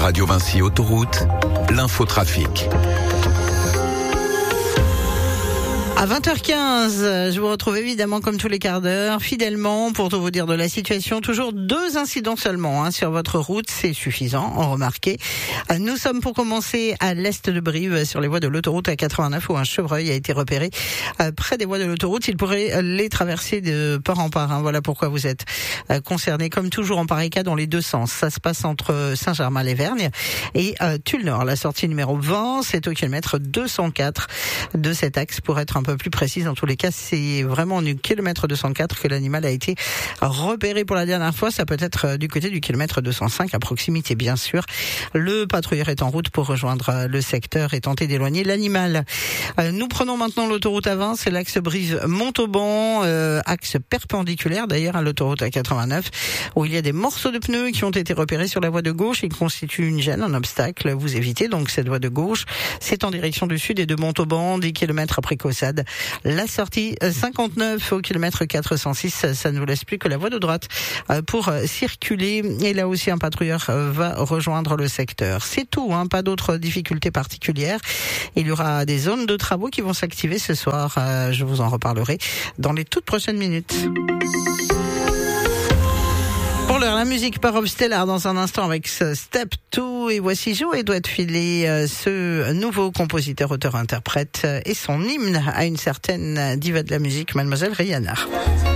Radio Vinci Autoroute, l'infotrafic. À 20h15, je vous retrouve évidemment comme tous les quarts d'heure, fidèlement, pour tout vous dire de la situation. Toujours 2 incidents seulement sur votre route, c'est suffisant, en remarquez. Nous sommes pour commencer à l'est de Brive, sur les voies de l'autoroute A89, où un chevreuil a été repéré près des voies de l'autoroute. Il pourrait les traverser de part en part. Voilà pourquoi vous êtes concernés, comme toujours en pareil cas, dans les 2 sens. Ça se passe entre Saint-Germain-les-Vergnes et Tulle-Nord. La sortie numéro 20, c'est au kilomètre 204 de cet axe, pour être un peu plus précise. En tous les cas, c'est vraiment du kilomètre 204 que l'animal a été repéré pour la dernière fois. Ça peut être du côté du kilomètre 205, à proximité bien sûr. Le patrouilleur est en route pour rejoindre le secteur et tenter d'éloigner l'animal. Nous prenons maintenant l'autoroute A20, c'est l'axe Brive-Montauban, axe perpendiculaire d'ailleurs à l'autoroute A89, où il y a des morceaux de pneus qui ont été repérés sur la voie de gauche. Ils constituent une gêne, un obstacle. Vous évitez donc cette voie de gauche. C'est en direction du sud et de Montauban, 10 km après Caussade. La sortie 59 au kilomètre 406, ça ne vous laisse plus que la voie de droite pour circuler. Et là aussi, un patrouilleur va rejoindre le secteur. C'est tout, pas d'autres difficultés particulières. Il y aura des zones de travaux qui vont s'activer ce soir. Je vous en reparlerai dans les toutes prochaines minutes. Pour l'heure, la musique par Rob Stellar dans un instant avec ce Step 2. Et voici Joe doit filer ce nouveau compositeur, auteur, interprète et son hymne à une certaine diva de la musique, Mademoiselle Rihanna.